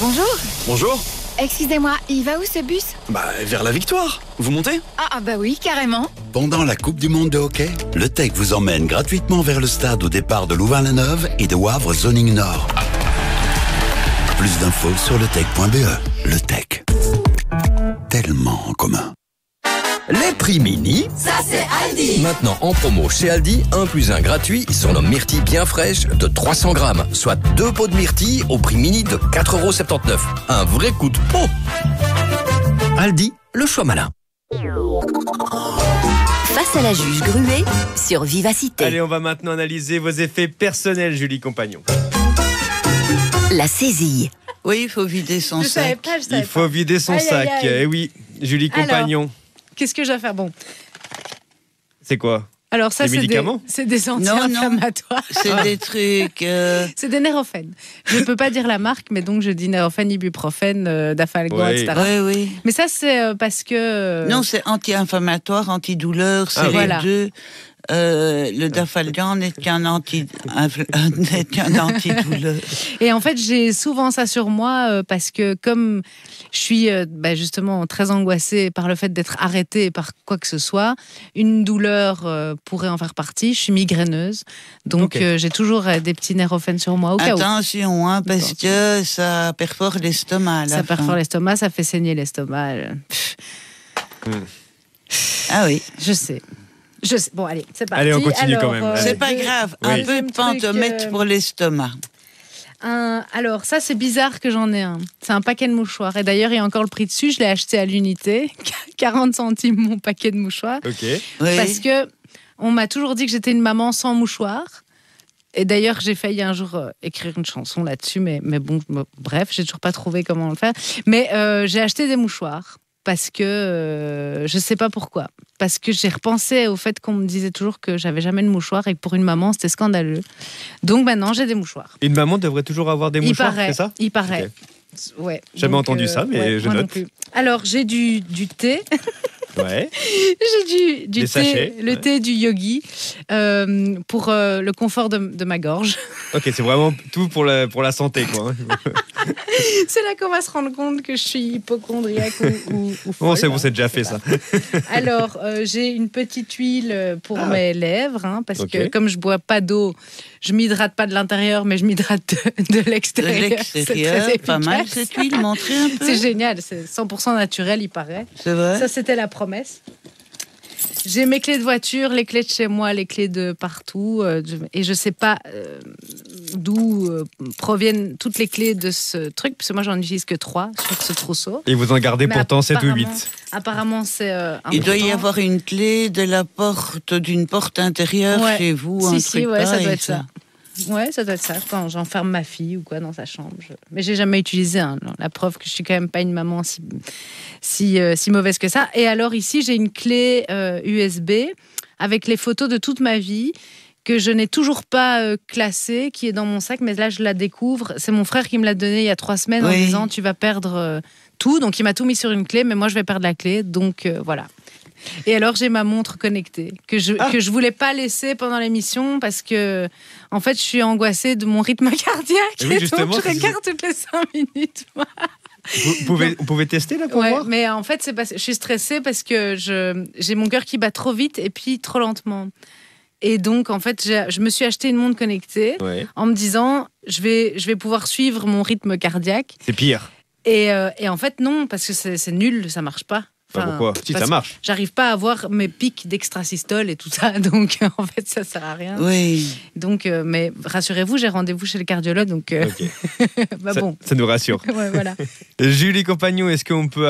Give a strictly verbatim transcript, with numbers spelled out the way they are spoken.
Bonjour. Bonjour. Excusez-moi, il va où ce bus? Bah, vers la victoire. Vous montez? Ah, ah bah oui, carrément. Pendant la Coupe du Monde de hockey, le T E C vous emmène gratuitement vers le stade au départ de Louvain-la-Neuve et de Wavre Zoning Nord. Plus d'infos sur le tech point b e. Le T E C. Tellement en commun. Les prix mini, ça c'est Aldi. Maintenant en promo chez Aldi, un plus un gratuit sur nos myrtilles bien fraîches de trois cents grammes, soit deux pots de myrtilles au prix mini de quatre euros soixante-dix-neuf. Un vrai coup de pot. Aldi, le choix malin. Face à la juge Gruet sur Vivacité. Allez, on va maintenant analyser vos effets personnels, Julie Compagnon. La saisie. Oui, il faut vider son Je sac. savais pas, je savais Il faut pas. vider son Aïe, sac. aïe, aïe. Eh oui, Julie Compagnon. Qu'est-ce que je dois faire? Bon, C'est quoi? alors ça, Des c'est des, médicaments c'est des Non, non. anti-inflammatoires. C'est des trucs. euh, C'est des Nurofen. Je ne peux pas dire la marque, mais donc je dis Nurofen, ibuprofène, euh, Dafalgan, Ouais. et cetera. Oui, oui. Mais ça, c'est euh, parce que... euh, Non, c'est anti-inflammatoire, antidouleur, c'est Ah, les voilà. deux. Euh, le Dafalgan n'est qu'un anti, infl- n'est qu'un antidouleur. Et en fait, j'ai souvent ça sur moi euh, parce que comme je suis euh, bah, justement très angoissée par le fait d'être arrêtée par quoi que ce soit, une douleur euh, pourrait en faire partie. Je suis migraineuse, donc Ok. euh, j'ai toujours euh, des petits Nurofen sur moi au cas où. Attention, hein, parce que ça perfore l'estomac. à la Ça fin. perfore l'estomac, ça fait saigner l'estomac. euh, Ah oui. Je sais. Je sais. Bon, allez, c'est parti. Allez, on continue quand même. euh, C'est pas deux- grave. Oui. Un peu deuxième de truc, pentomètre euh, pour l'estomac. Un- alors, ça, c'est bizarre que j'en ai un. C'est un paquet de mouchoirs. Et d'ailleurs, il y a encore le prix dessus. Je l'ai acheté à l'unité. quarante centimes mon paquet de mouchoirs. Ok. Oui. Parce que on m'a toujours dit que j'étais une maman sans mouchoirs. Et d'ailleurs, j'ai failli un jour euh, écrire une chanson là-dessus. Mais, mais bon, bon, bref, j'ai toujours pas trouvé comment le faire. Mais euh, j'ai acheté des mouchoirs. Parce que euh, je sais pas pourquoi. Parce que j'ai repensé au fait qu'on me disait toujours que j'avais jamais de mouchoirs et que pour une maman, c'était scandaleux. Donc maintenant, j'ai des mouchoirs. Une maman devrait toujours avoir des Il mouchoirs, paraît. c'est ça? Il paraît. Ok. Ouais. Jamais Donc, entendu ça, mais je moi non note. plus. Alors, j'ai du, du thé. Ouais. J'ai du, du Des thé, sachets, le ouais. thé du yogi euh, pour euh, le confort de, de ma gorge. Ok, c'est vraiment tout pour la, pour la santé, quoi. C'est là qu'on va se rendre compte que je suis hypochondriaque ou, ou, ou Bon, folle, c'est bon, hein, c'est déjà je sais fait, pas. ça. Alors, euh, j'ai une petite huile pour Ah. mes lèvres, hein, parce Ok. que comme je bois pas d'eau, je m'hydrate pas de l'intérieur, mais je m'hydrate de, de De l'extérieur. l'extérieur, C'est très pas mal efficace. cette huile, montrez un peu. C'est génial, c'est cent pour cent naturel, il paraît. C'est vrai. Ça, c'était la promesse. J'ai mes clés de voiture, les clés de chez moi, les clés de partout. euh, je- et je sais pas euh, d'où euh, proviennent toutes les clés de ce truc, parce que moi, j'en utilise que trois sur ce trousseau. Et vous en gardez Mais pourtant sept ou apparemment- huit. Apparemment, c'est euh, Il doit y important. avoir une clé de la porte d'une porte intérieure Ouais. chez vous, Si, un si, truc ouais, ça pareil, doit être ça. Ouais, ça doit être ça. Quand j'enferme ma fille ou quoi dans sa chambre. je- Mais j'ai jamais utilisé un. La preuve que je suis quand même pas une maman si, si, euh, si mauvaise que ça. Et alors ici, j'ai une clé euh, U S B avec les photos de toute ma vie que je n'ai toujours pas euh, classée, qui est dans mon sac, mais là je la découvre. C'est mon frère qui me l'a donnée il y a trois semaines en Oui. disant tu vas perdre euh, tout. Donc il m'a tout mis sur une clé, mais moi je vais perdre la clé. Donc euh, voilà. Et alors j'ai ma montre connectée que je Ah. que je voulais pas laisser pendant l'émission parce que en fait je suis angoissée de mon rythme cardiaque Et oui, et justement, donc je c'est- regarde toutes les cinq minutes. moi. Vous pouvez, vous pouvez tester, là, pour Ouais, voir? mais en fait c'est parce que je suis stressée parce que je j'ai mon cœur qui bat trop vite et puis trop lentement. Et donc en fait j'ai- je me suis acheté une montre connectée Ouais. en me disant je vais je vais pouvoir suivre mon rythme cardiaque C'est pire. et, euh, et en fait non parce que c'est c'est nul, ça marche pas. Bah, Enfin, pourquoi? Si, parce ça marche. J'arrive pas à avoir mes pics d'extrasystole et tout ça, donc en fait ça sert à rien. Oui. Donc, euh, mais rassurez-vous, j'ai rendez-vous chez le cardiologue, donc euh, Ok. bah Ça- bon, ça nous rassure. ouais, voilà. Julie Compagnon, est-ce qu'on peut